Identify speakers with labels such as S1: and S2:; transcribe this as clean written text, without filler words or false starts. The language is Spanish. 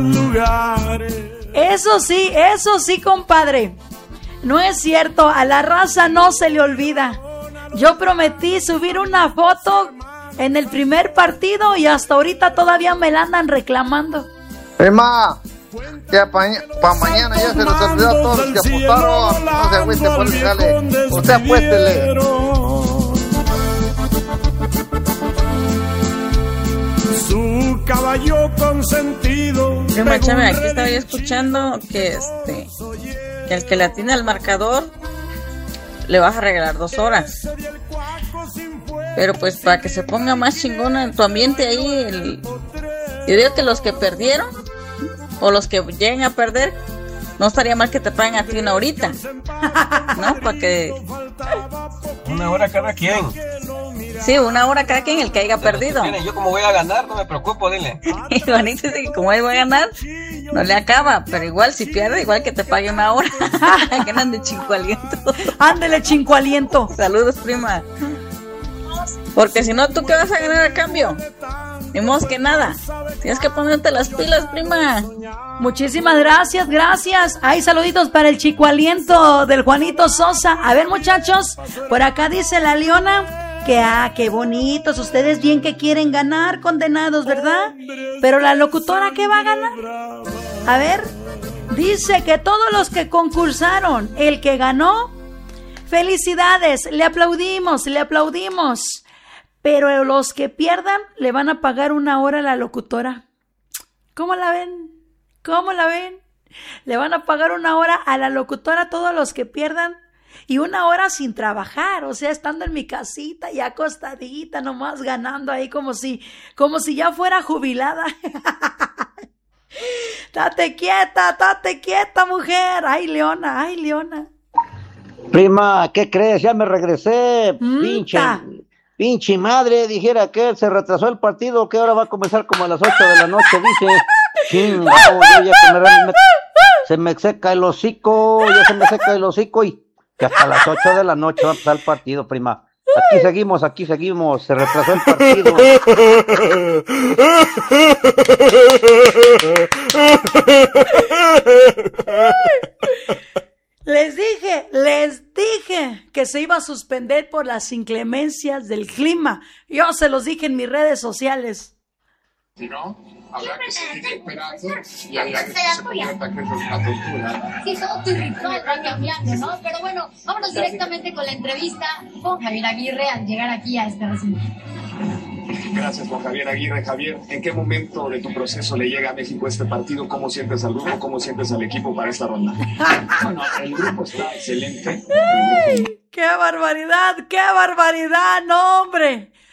S1: Eso sí, compadre. No es cierto, a la raza no se le olvida. Yo prometí subir una foto en el primer partido y hasta ahorita todavía me la andan reclamando.
S2: Prima, ya para mañana ya se los olvidó a todos los que apostaron. No se agüite por el jale. Usted apuéstele.
S3: Su caballo consentido.
S4: Prima Chame, aquí estaba yo escuchando que que el que le atine al marcador le vas a regalar 2 horas. Pero pues para que se ponga más chingona en tu ambiente ahí, yo digo que los que perdieron o los que lleguen a perder, no estaría mal que te paguen a ti 1 horita, ¿no? Para que
S5: 1 hora cada quien.
S4: Sí, 1 hora cada quien, el que haya perdido.
S5: Yo como voy a ganar, no me preocupo, dile.
S4: Y Juanito dice que como él va a ganar, no le acaba, pero igual si pierde, igual que te pague 1 hora. Que no ande chinco aliento.
S1: Ándele, chinco aliento.
S4: Saludos, prima. Porque si no, ¿tú qué vas a ganar a cambio? Ni modo que nada. Tienes que ponerte las pilas, prima.
S1: Muchísimas gracias. Hay saluditos para el chico aliento del Juanito Sosa. A ver, muchachos, por acá dice la Leona que qué bonitos, ustedes bien que quieren ganar, condenados, ¿verdad? Pero la locutora, ¿qué va a ganar? A ver, dice que todos los que concursaron, el que ganó, felicidades, le aplaudimos. Pero los que pierdan le van a pagar 1 hora a la locutora. ¿Cómo la ven? Le van a pagar 1 hora a la locutora a todos los que pierdan. Y 1 hora sin trabajar, o sea, estando en mi casita, ya acostadita, nomás ganando ahí como si ya fuera jubilada. Tate quieta, mujer. Ay, Leona.
S6: Prima, ¿qué crees? Ya me regresé. Pinche madre, dijera que se retrasó el partido, que ahora va a comenzar como a las 8 de la noche, dice. Se me seca el hocico y que hasta las 8 de la noche va a empezar el partido, prima. Aquí seguimos, se retrasó el partido.
S1: Les dije que se iba a suspender por las inclemencias del clima. Yo se los dije en mis redes sociales.
S7: Si no, habrá que seguir esperando y habrá que se convierta que eso es una tortura.
S8: Sí, todo tu ritual va cambiando, ¿no? Pero bueno, vámonos directamente con la entrevista con Javier Aguirre al llegar aquí a este recinto.
S7: Gracias, Juan Javier Aguirre. Javier, ¿en qué momento de tu proceso le llega a México este partido? ¿Cómo sientes al grupo? ¿Cómo sientes al equipo para esta ronda? Bueno, el grupo está excelente.
S1: ¡Qué barbaridad! No, hombre.